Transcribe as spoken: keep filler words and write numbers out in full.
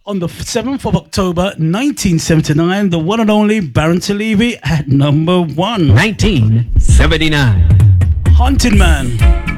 on the seventh of October nineteen seventy-nine, the one and only Barrington Levy at number one. nineteen seventy-nine. Haunted Man.